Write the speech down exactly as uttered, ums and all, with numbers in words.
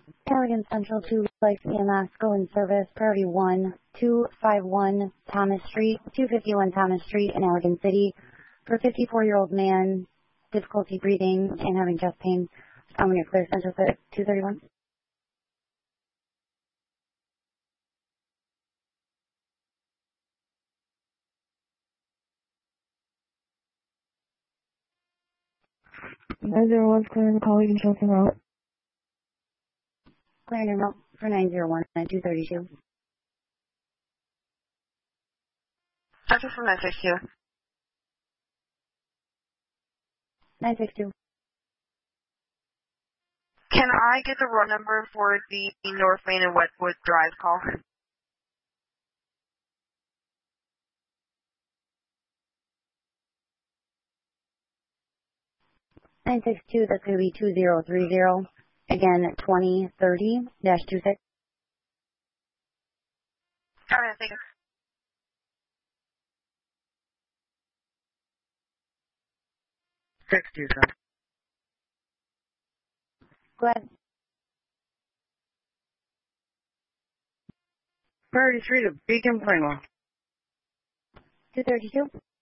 Allegan Central two, Life E M S, go in service, priority one, two five one Thomas Street, two fifty-one Thomas Street in Allegan City, for a fifty-four-year-old man, difficulty breathing and having chest pain. I'm going to clear Central at two thirty-one. nine zero one, clearing the colleague and Chilton Road. Clearing remote for nine zero one at two thirty-two. Central from nine six two. nine six two. Can I get the road number for the North Main and Westwood Drive call? nine six two, that's going to be two zero three zero. Again, twenty thirty dash two six. All right, thank you. six two, sir. Go ahead. Priority three to Beacon Plainwell. two thirty-two.